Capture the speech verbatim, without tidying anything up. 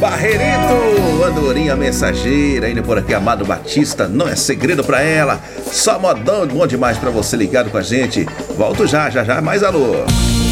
Barreirito, Andorinha Mensageira, indo por aqui, Amado Batista, não é segredo pra ela. Só modão, bom demais pra você ligado com a gente. Volto já, já, já, mais alô.